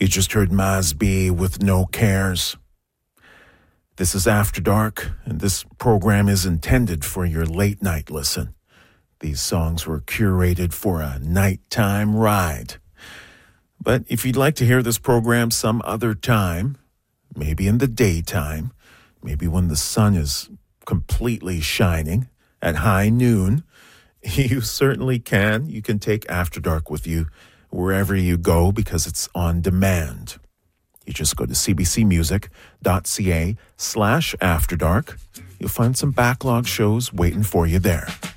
You just heard Maz B with No Cares. This is After Dark, and this program is intended for your late night listen. These songs were curated for a nighttime ride. But if you'd like to hear this program some other time, maybe in the daytime, maybe when the sun is completely shining at high noon, you certainly can. You can take After Dark with you wherever you go because it's on demand. You just go to cbcmusic.ca/afterdark. You'll find some backlog shows waiting for you there.